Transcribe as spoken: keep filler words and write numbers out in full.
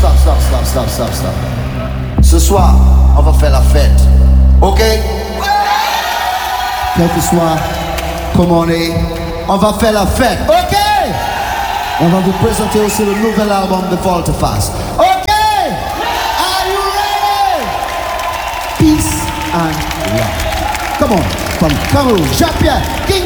stop, stop, stop, stop, stop, stop. Ce soir, on va faire la fête. Ok? Quel que soit comme on est, on va faire la fête. Ok? On va vous présenter aussi le nouvel album de Volteface. Ok? Are you ready? Peace and love. Come on, from Cameroon, Jean-Pierre King.